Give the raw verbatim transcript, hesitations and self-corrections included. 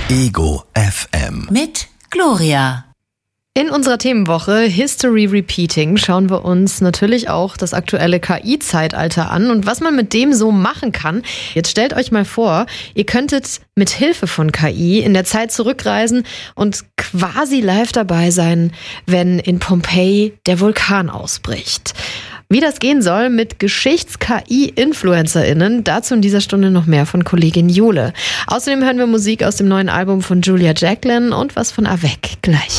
Ego F M mit Gloria. In unserer Themenwoche History Repeating schauen wir uns natürlich auch das aktuelle K I-Zeitalter an und was man mit dem so machen kann. Jetzt stellt euch mal vor, ihr könntet mit Hilfe von K I in der Zeit zurückreisen und quasi live dabei sein, wenn in Pompeji der Vulkan ausbricht. Wie das gehen soll mit Geschichts-K I-InfluencerInnen, dazu in dieser Stunde noch mehr von Kollegin Jule. Außerdem hören wir Musik aus dem neuen Album von Julia Jacqueline und was von Avec gleich.